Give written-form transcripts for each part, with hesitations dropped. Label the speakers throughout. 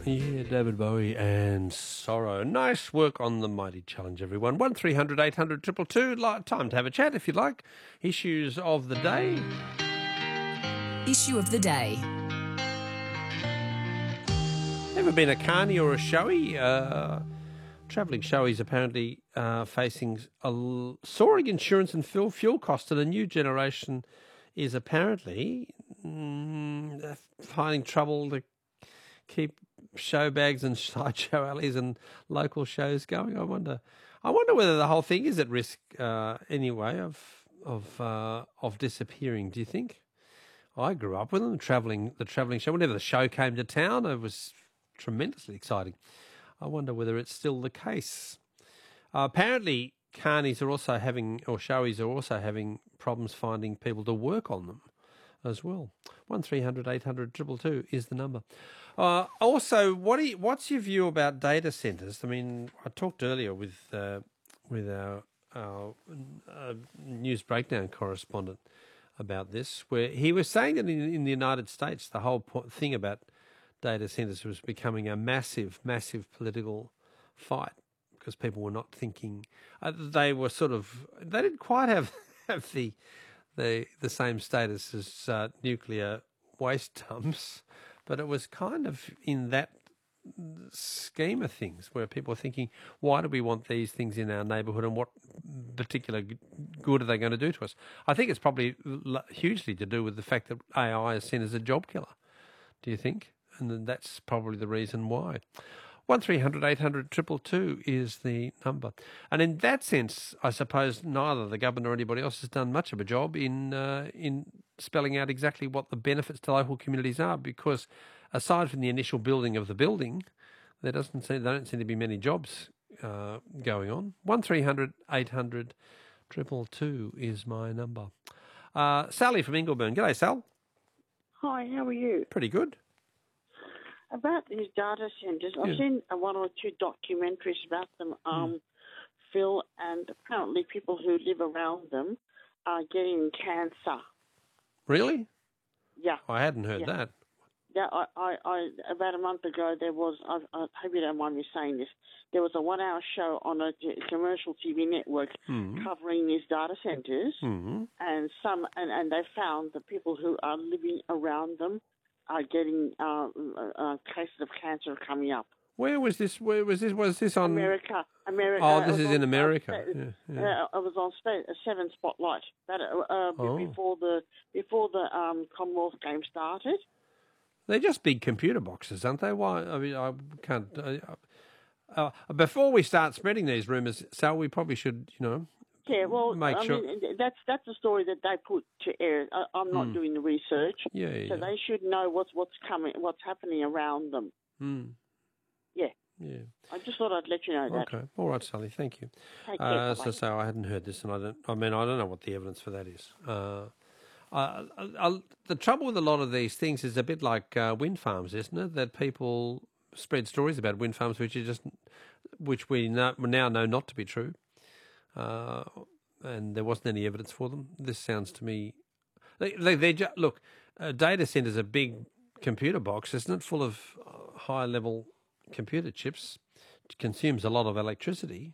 Speaker 1: Yeah, David Bowie and Sorrow. Nice work on the Mighty Challenge, everyone. 1300 800 222. Time to have a chat if you like. Issues of the day.
Speaker 2: Issue of the day.
Speaker 1: Ever been a carny or a showy? Travelling showies apparently facing soaring insurance and fuel costs, and a new generation is apparently finding trouble to keep show bags and sideshow alleys and local shows going. I wonder whether the whole thing is at risk anyway of disappearing. Do you think? I grew up with them, the travelling show. Whenever the show came to town, it was tremendously exciting. I wonder whether it's still the case. Apparently, carnies are also having, or showies are also having problems finding people to work on them as well. 1300 800 222 is the number. Also, what's your view about data centres? I mean, I talked earlier with our news breakdown correspondent about this, where he was saying that in the United States, the whole thing about data centres was becoming a massive, massive political fight because people were not thinking. They didn't quite have the same status as nuclear waste dumps, but it was kind of in that scheme of things where people are thinking, why do we want these things in our neighbourhood and what particular good are they going to do to us? I think it's probably hugely to do with the fact that AI is seen as a job killer. Do you think? And that's probably the reason why. 1300 800 222 is the number. And in that sense, I suppose neither the government or anybody else has done much of a job in spelling out exactly what the benefits to local communities are, because aside from the initial building of the building, there don't seem to be many jobs going on. 1300 800 222 is my number. Sally from Ingleburn. G'day, Sal.
Speaker 3: Hi, how are you?
Speaker 1: Pretty good.
Speaker 3: About these data centres, I've seen one or two documentaries about them, Phil, and apparently people who live around them are getting cancer.
Speaker 1: Really?
Speaker 3: Yeah.
Speaker 1: I hadn't heard that.
Speaker 3: Yeah, I about a month ago there was, I hope you don't mind me saying this, there was a 1 hour show on a commercial TV network covering these data centres, and they found that people who are living around them are getting cases of cancer coming up.
Speaker 1: Where was this? Was this on
Speaker 3: America?
Speaker 1: Oh, this is in America.
Speaker 3: I was on 7 Spotlight before the Commonwealth Games started.
Speaker 1: They're just big computer boxes, aren't they? Why? I mean, I can't. Before we start spreading these rumours, Sal, we probably should,
Speaker 3: Yeah, well,
Speaker 1: make sure.
Speaker 3: mean, that's the story that they put to air. I'm not doing the research, so they should know what's happening around them. Yeah.
Speaker 1: Yeah.
Speaker 3: I just thought I'd let you know that.
Speaker 1: Okay. All right, Sally. Thank you.
Speaker 3: Take care.
Speaker 1: So I hadn't heard this, and I don't know what the evidence for that is. The trouble with a lot of these things is a bit like wind farms, isn't it? That people spread stories about wind farms which we now know not to be true. And there wasn't any evidence for them. This sounds to me... Look, a data centre is a big computer box, isn't it, full of high-level computer chips. It consumes a lot of electricity.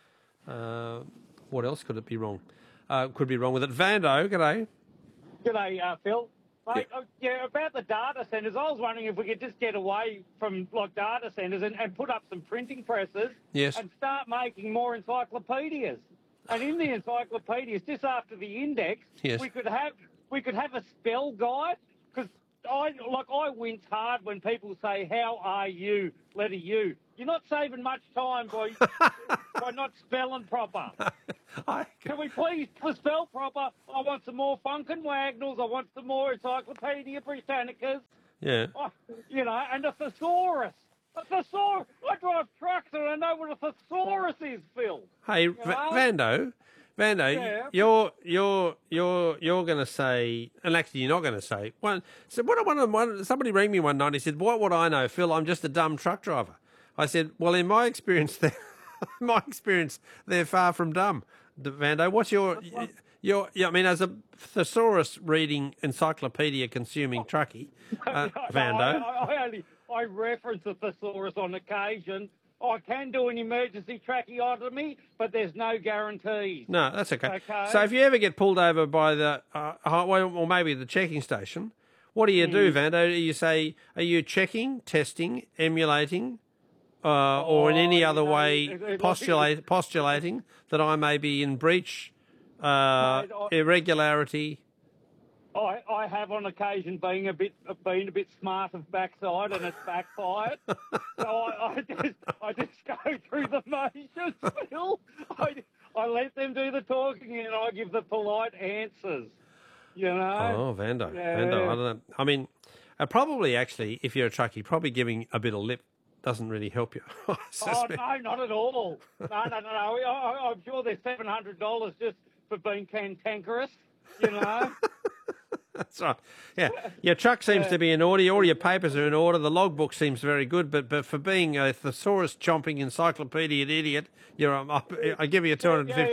Speaker 1: What else could it be wrong? Could be wrong with it. Vando, g'day.
Speaker 4: G'day, Phil. Mate, about the data centres, I was wondering if we could just get away from data centres and put up some printing presses and start making more encyclopedias. And in the encyclopedias, just after the index, we could have a spell guide, because I wince hard when people say, "How are you?" letter U. You're not saving much time by not spelling proper. Can we please spell proper? I want some more Funkin' Wagnalls. I want some more Encyclopedia Britannicas.
Speaker 1: Yeah.
Speaker 4: And a thesaurus. A thesaurus. I drive trucks and I know what a thesaurus is, Phil.
Speaker 1: Hey, Vando, you're going to say, and actually you're not going to say. Somebody rang me one night. He said, "What would I know, Phil? I'm just a dumb truck driver." I said, "Well, in my experience, they're far from dumb." Vando, what's your? I mean, as a thesaurus reading, encyclopedia consuming truckie, Vando.
Speaker 4: I reference a thesaurus on occasion. I can do an emergency tracheotomy, but there's no guarantees.
Speaker 1: No, that's okay. So if you ever get pulled over by the highway or maybe the checking station, what do you do, Vando? Do you say, are you checking, testing, emulating, or in any other way postulating that I may be in breach, irregularity?
Speaker 4: I have on occasion been a bit smart of backside and it's backfired. So I just go through the motions, Phil. I let them do the talking and I give the polite answers. You know?
Speaker 1: Oh, Vando. I don't know. I mean, probably actually, if you're a truckie, probably giving a bit of lip doesn't really help you.
Speaker 4: No, not at all. No. I'm sure there's $700 just for being cantankerous, you know?
Speaker 1: That's right. Yeah, your truck seems to be in order. All your papers are in order. The logbook seems very good, but for being a thesaurus chomping encyclopedia idiot, I give you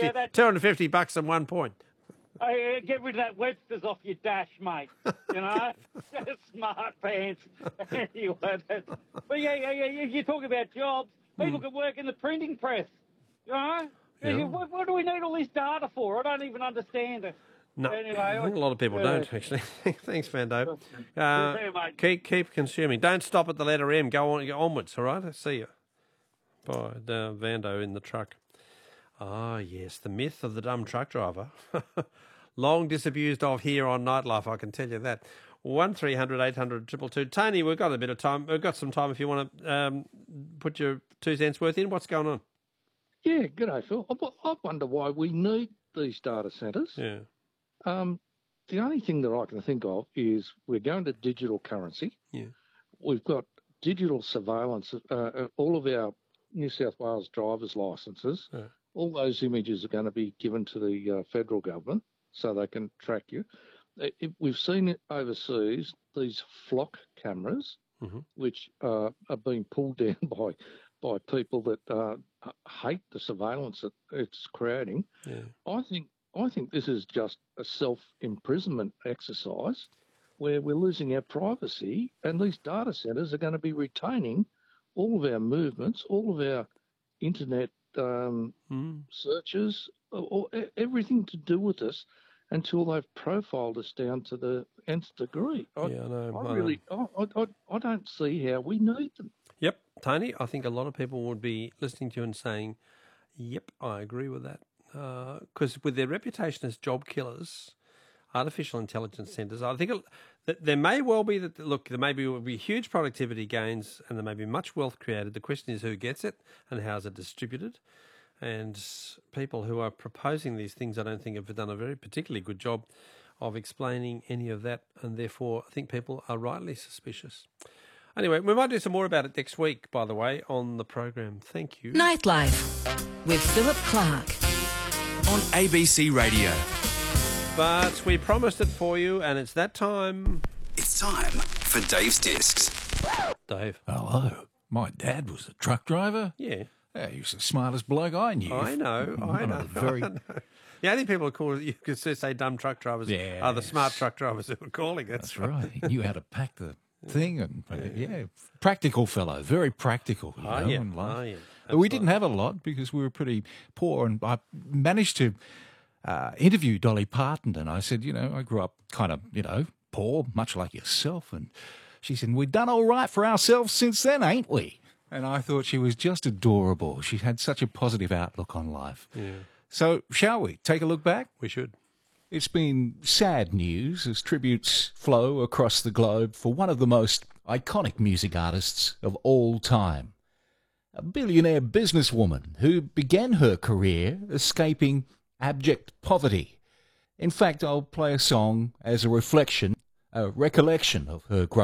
Speaker 1: $250 and 1 point.
Speaker 4: Get rid of that Webster's off your dash, mate. You know, smart pants. Anyway, but you talk about jobs. People can work in the printing press. You know, what do we need all this data for? I don't even understand it.
Speaker 1: No, anyway, I think a lot of people don't, actually. Thanks, Vando. Keep consuming. Don't stop at the letter M. Go onwards, all right? I'll see you. Bye, Vando in the truck. Ah, yes, the myth of the dumb truck driver. Long disabused of here on Nightlife, I can tell you that. 1300 800 222. Tony, we've got a bit of time. We've got some time if you want to put your 2 cents worth in. What's going on?
Speaker 5: Yeah, g'day, Phil. I wonder why we need these data centres.
Speaker 1: Yeah.
Speaker 5: The only thing that I can think of is we're going to digital currency.
Speaker 1: Yeah.
Speaker 5: We've got digital surveillance. All of our New South Wales driver's licences, all those images are going to be given to the federal government so they can track you. We've seen it overseas, these flock cameras, which are being pulled down by people that hate the surveillance that it's creating.
Speaker 1: Yeah.
Speaker 5: I think this is just a self-imprisonment exercise where we're losing our privacy, and these data centres are going to be retaining all of our movements, all of our internet searches, or everything to do with us until they've profiled us down to the nth degree. I don't see how we need them.
Speaker 1: Yep, Tony, I think a lot of people would be listening to you and saying, yep, I agree with that. Because with their reputation as job killers, artificial intelligence centres, I think that there may well be will be huge productivity gains and there may be much wealth created. The question is who gets it and how is it distributed. And people who are proposing these things, I don't think have done a very particularly good job of explaining any of that, and therefore I think people are rightly suspicious. Anyway, we might do some more about it next week, by the way, on the program. Thank you.
Speaker 2: Nightlife with Philip Clark
Speaker 6: on ABC Radio.
Speaker 1: But we promised it for you, and it's that time.
Speaker 6: It's time for Dave's Discs.
Speaker 1: Dave.
Speaker 7: Hello. My dad was a truck driver.
Speaker 1: Yeah.
Speaker 7: He was the smartest bloke I knew.
Speaker 1: I know. The only people you could say dumb truck drivers are the smart truck drivers who were calling it.
Speaker 7: That's right. He knew how to pack the thing and, practical fellow, very practical. In life. We didn't have a lot because we were pretty poor, and I managed to interview Dolly Parton, and I said, I grew up kind of, poor, much like yourself, and she said, we've done all right for ourselves since then, ain't we? And I thought she was just adorable. She had such a positive outlook on life.
Speaker 1: Yeah.
Speaker 7: So, shall we take a look back?
Speaker 1: We should.
Speaker 7: It's been sad news as tributes flow across the globe for one of the most iconic music artists of all time. A billionaire businesswoman who began her career escaping abject poverty. In fact, I'll play a song as a recollection of her growth.